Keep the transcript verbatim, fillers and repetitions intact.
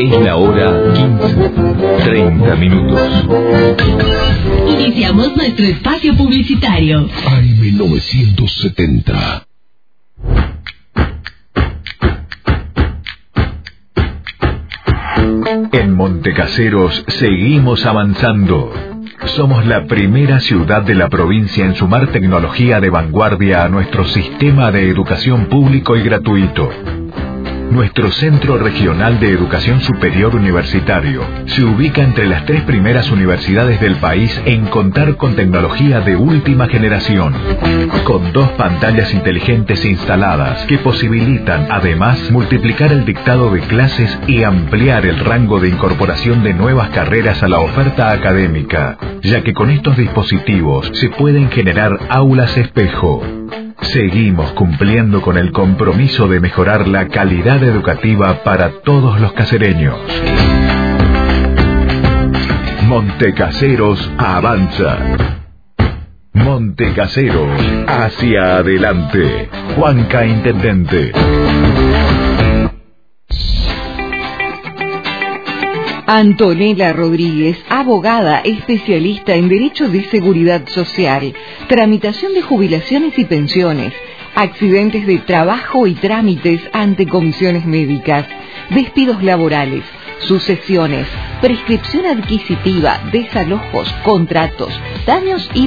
Es la hora quince, treinta minutos. Iniciamos nuestro espacio publicitario. A M novecientos setenta. En Montecaseros seguimos avanzando. Somos la primera ciudad de la provincia en sumar tecnología de vanguardia a nuestro sistema de educación público y gratuito. Nuestro Centro Regional de Educación Superior Universitario se ubica entre las tres primeras universidades del país en contar con tecnología de última generación, con dos pantallas inteligentes instaladas que posibilitan además multiplicar el dictado de clases y ampliar el rango de incorporación de nuevas carreras a la oferta académica, ya que con estos dispositivos se pueden generar aulas espejo. Seguimos cumpliendo con el compromiso de mejorar la calidad educativa para todos los casereños. Montecaseros avanza. Montecaseros hacia adelante. Juanca Intendente. Antonella Rodríguez, abogada especialista en Derecho de Seguridad Social, tramitación de jubilaciones y pensiones, accidentes de trabajo y trámites ante comisiones médicas, despidos laborales, sucesiones, prescripción adquisitiva, desalojos, contratos, daños y